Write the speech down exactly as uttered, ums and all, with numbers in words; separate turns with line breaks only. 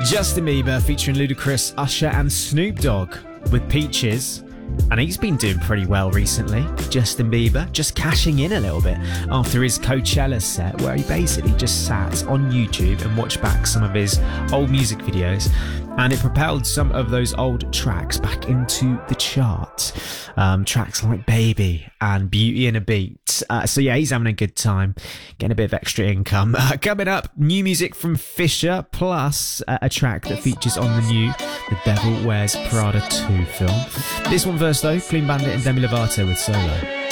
Justin Bieber featuring Ludacris, Usher and Snoop Dogg with Peaches. And he's been doing pretty well recently. Justin Bieber just cashing in a little bit after his Coachella set, where he basically just sat on YouTube and watched back some of his old music videos, and it propelled some of those old tracks back into the chart. Um, tracks like Baby and Beauty and a Beat. Uh, so yeah, he's having a good time, getting a bit of extra income. Uh, coming up, new music from Fisher, plus uh, a track that features on the new The Devil Wears Prada two film. This one first though, Clean Bandit and Demi Lovato with Solo.